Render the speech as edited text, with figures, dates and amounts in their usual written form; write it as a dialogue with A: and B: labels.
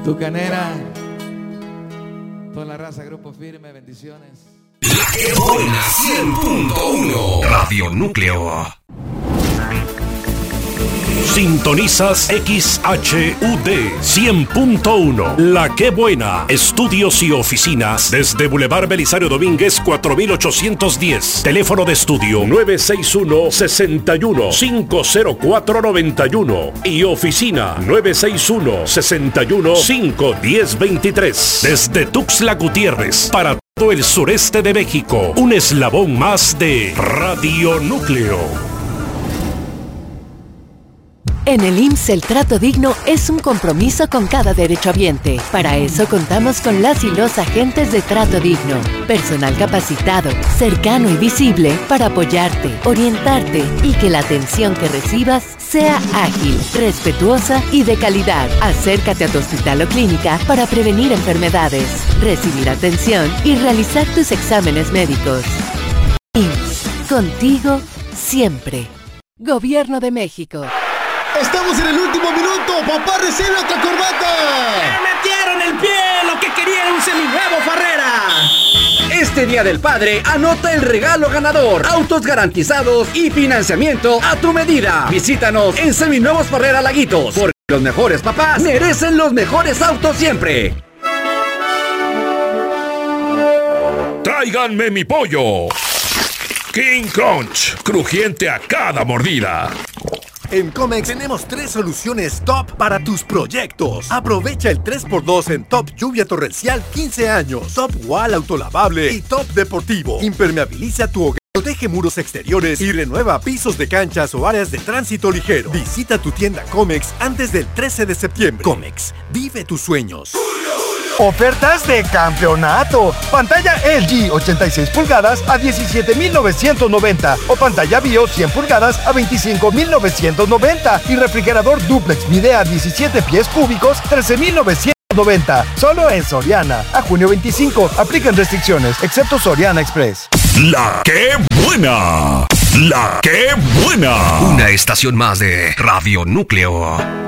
A: Tucanera, toda la raza, Grupo Firme, bendiciones.
B: La que buena 100.1 Radio Núcleo.
C: Sintonizas XHUD 100.1 La Que Buena. Estudios y oficinas desde Boulevard Belisario Domínguez 4810. Teléfono de estudio 961-61-50491 y oficina 961-61-51023. Desde Tuxtla Gutiérrez para todo el sureste de México. Un eslabón más de Radio Núcleo.
D: En el IMSS el trato digno es un compromiso con cada derechohabiente. Para eso contamos con las y los agentes de trato digno. Personal capacitado, cercano y visible para apoyarte, orientarte y que la atención que recibas sea ágil, respetuosa y de calidad. Acércate a tu hospital o clínica para prevenir enfermedades, recibir atención y realizar tus exámenes médicos. IMSS, contigo siempre. Gobierno de México.
E: Estamos en el último minuto. Papá recibe otra corbata.
F: ¡Me metieron el pie! Lo que quería era un seminuevo, Farrera. Este Día del Padre, anota el regalo ganador. Autos garantizados y financiamiento a tu medida. Visítanos en Seminuevos Farrera Laguitos. Porque los mejores papás merecen los mejores autos siempre.
C: Tráiganme mi pollo. King Crunch, crujiente a cada mordida.
E: En Comex tenemos 3 soluciones top para tus proyectos. Aprovecha el 3x2 en Top Lluvia Torrencial 15 años, Top Wall Autolavable y Top Deportivo. Impermeabiliza tu hogar, protege muros exteriores y renueva pisos de canchas o áreas de tránsito ligero. Visita tu tienda Comex antes del 13 de septiembre. Comex, vive tus sueños.
G: Ofertas de campeonato. Pantalla LG 86 pulgadas a 17,990 o pantalla BIOS 100 pulgadas a 25,990 y refrigerador dúplex Midea 17 pies cúbicos 13,990. Solo en Soriana. A junio 25. Aplican restricciones, excepto Soriana Express.
C: La Que Buena. La Que Buena.
B: Una estación más de Radio Núcleo.